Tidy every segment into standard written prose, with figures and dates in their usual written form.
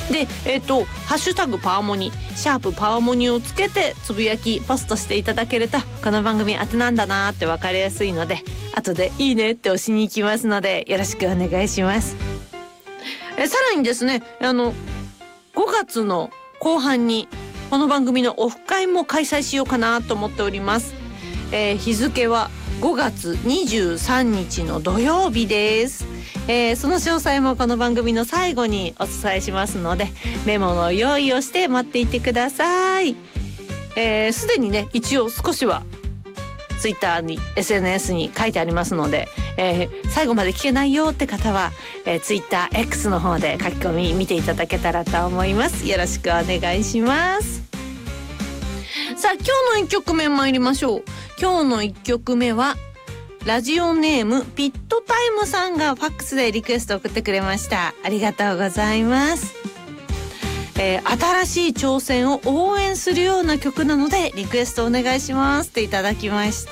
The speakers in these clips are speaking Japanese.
でハッシュタグパワモニシャープパワモニをつけてつぶやきポストしていただけるとこの番組宛てなんだなって分かりやすいので後でいいねって押しに行きますのでよろしくお願いします。さらにですね5月の後半にこの番組のオフ会も開催しようかなと思っております。日付は5月23日の土曜日です。その詳細もこの番組の最後にお伝えしますのでメモの用意をして待っていてください。すでにね一応少しはツイッターに SNS に書いてありますので、最後まで聞けないよって方は、ツイッター X の方で書き込み見ていただけたらと思います。よろしくお願いします。さあ今日の1曲目参りましょう。今日の1曲目はラジオネームピットタイムさんがファックスでリクエスト送ってくれました。ありがとうございます。新しい挑戦を応援するような曲なのでリクエストお願いしますっていただきました。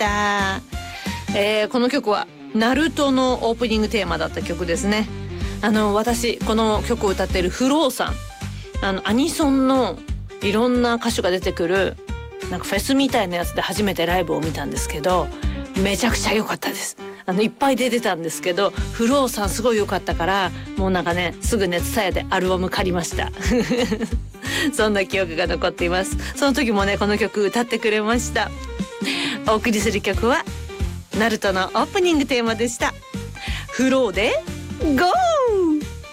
この曲はナルトのオープニングテーマだった曲ですね。私この曲を歌っているフローさんアニソンのいろんな歌手が出てくるなんかフェスみたいなやつで初めてライブを見たんですけどめちゃくちゃ良かったです。いっぱい出てたんですけどフローさんすごい良かったからもうなんかねすぐねTSUTAYAでアルバム借りましたそんな記憶が残っています。その時もねこの曲歌ってくれました。お送りする曲はナルトのオープニングテーマでした。フローでゴー